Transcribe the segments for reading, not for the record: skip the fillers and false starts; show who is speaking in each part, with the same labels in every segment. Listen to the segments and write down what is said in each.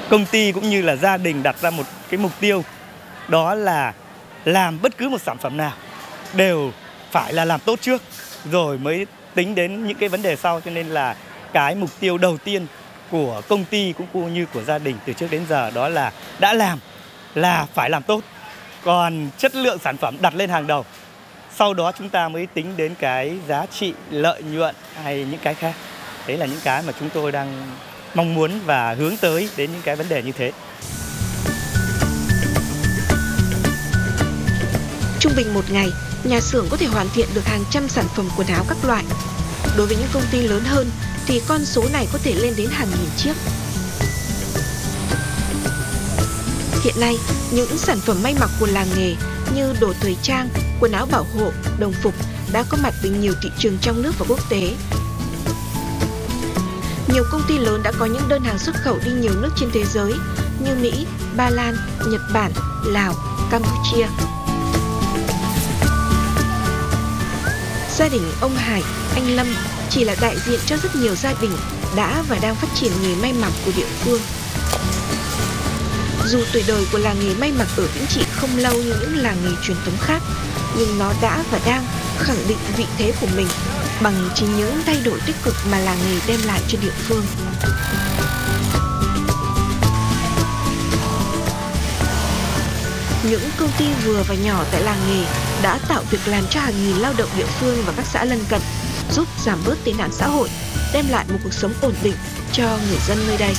Speaker 1: công ty cũng như là gia đình đặt ra một cái mục tiêu, đó là làm bất cứ một sản phẩm nào đều phải là làm tốt trước rồi mới tính đến những cái vấn đề sau. Cho nên là cái mục tiêu đầu tiên của công ty cũng như của gia đình từ trước đến giờ đó là đã làm là phải làm tốt. Còn chất lượng sản phẩm đặt lên hàng đầu. Sau đó chúng ta mới tính đến cái giá trị, lợi nhuận hay những cái khác. Đấy là những cái mà chúng tôi đang mong muốn và hướng tới đến những cái vấn đề như thế.
Speaker 2: Trung bình một ngày, nhà xưởng có thể hoàn thiện được hàng trăm sản phẩm quần áo các loại. Đối với những công ty lớn hơn thì con số này có thể lên đến hàng nghìn chiếc. Hiện nay, những sản phẩm may mặc của làng nghề như đồ thời trang, quần áo bảo hộ, đồng phục đã có mặt ở nhiều thị trường trong nước và quốc tế. Nhiều công ty lớn đã có những đơn hàng xuất khẩu đi nhiều nước trên thế giới như Mỹ, Ba Lan, Nhật Bản, Lào, Campuchia. Gia đình ông Hải, anh Lâm chỉ là đại diện cho rất nhiều gia đình đã và đang phát triển nghề may mặc của địa phương. Dù tuổi đời của làng nghề may mặc ở Vĩnh Trị không lâu như những làng nghề truyền thống khác, nhưng nó đã và đang khẳng định vị thế của mình bằng chính những thay đổi tích cực mà làng nghề đem lại cho địa phương. Những công ty vừa và nhỏ tại làng nghề đã tạo việc làm cho hàng nghìn lao động địa phương và các xã lân cận, giúp giảm bớt tệ nạn xã hội, đem lại một cuộc sống ổn định cho người dân nơi đây.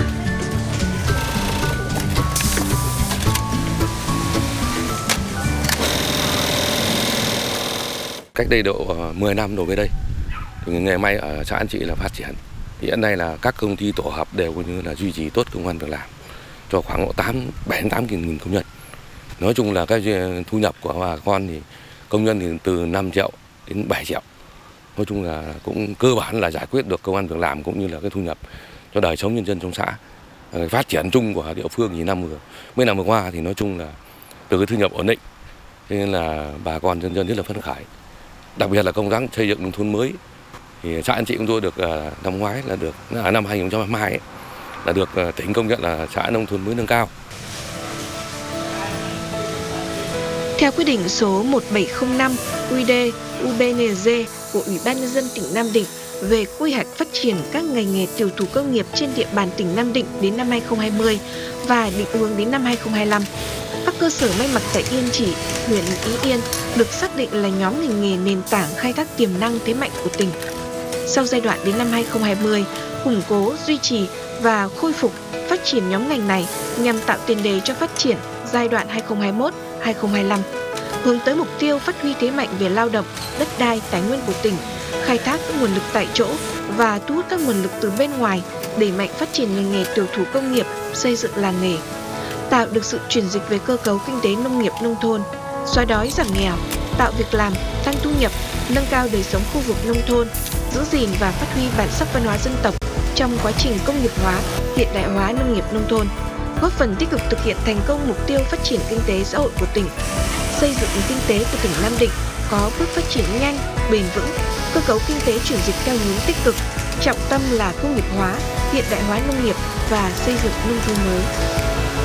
Speaker 3: Cách đây độ 10 năm đổ về đây, thì nghề may ở xã An Trị là phát triển. Thì hiện nay là các công ty tổ hợp đều coi như là duy trì tốt công ăn việc làm cho khoảng độ 7-8 nghìn công nhân. Nói chung là cái thu nhập của bà con thì công nhân thì từ 5 triệu đến 7 triệu. Nói chung là cũng cơ bản là giải quyết được công ăn việc làm cũng như là cái thu nhập cho đời sống nhân dân trong xã. Phát triển chung của địa phương thì mấy năm vừa qua thì nói chung là từ cái thu nhập ổn định, cho nên là bà con nhân dân rất là phấn khởi. Đặc biệt là công tác xây dựng nông thôn mới thì xã An Trị chúng tôi được năm ngoái là được năm 2022 ấy, là được tỉnh công nhận là xã nông thôn mới nâng cao.
Speaker 2: Theo quyết định số 1705 QĐ UBND của Ủy ban Nhân dân tỉnh Nam Định về quy hoạch phát triển các ngành nghề tiểu thủ công nghiệp trên địa bàn tỉnh Nam Định đến năm 2020 và định hướng đến năm 2025, các cơ sở may mặc tại Yên Chỉ, huyện Ý Yên được xác định là nhóm ngành nghề nền tảng khai thác tiềm năng thế mạnh của tỉnh. Sau giai đoạn đến năm 2020, củng cố, duy trì và khôi phục phát triển nhóm ngành này nhằm tạo tiền đề cho phát triển giai đoạn 2021-2025, hướng tới mục tiêu phát huy thế mạnh về lao động, đất đai, tài nguyên của tỉnh, khai thác các nguồn lực tại chỗ và thu hút các nguồn lực từ bên ngoài, đẩy mạnh phát triển ngành nghề tiểu thủ công nghiệp, xây dựng làng nghề, tạo được sự chuyển dịch về cơ cấu kinh tế nông nghiệp nông thôn, xóa đói giảm nghèo, tạo việc làm, tăng thu nhập, nâng cao đời sống khu vực nông thôn, giữ gìn và phát huy bản sắc văn hóa dân tộc trong quá trình công nghiệp hóa, hiện đại hóa nông nghiệp nông thôn, góp phần tích cực thực hiện thành công mục tiêu phát triển kinh tế xã hội của tỉnh, xây dựng kinh tế của tỉnh Nam Định có bước phát triển nhanh, bền vững, cơ cấu kinh tế chuyển dịch theo hướng tích cực, trọng tâm là công nghiệp hóa, hiện đại hóa nông nghiệp và xây dựng nông thôn mới.